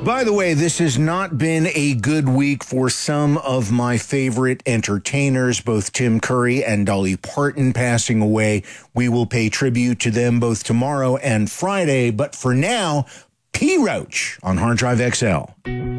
By the way, this has not been a good week for some of my favorite entertainers, both Tim Curry and Dolly Parton passing away. We will pay tribute to them both tomorrow and Friday. But for now, P. Roach on Hard Drive XL.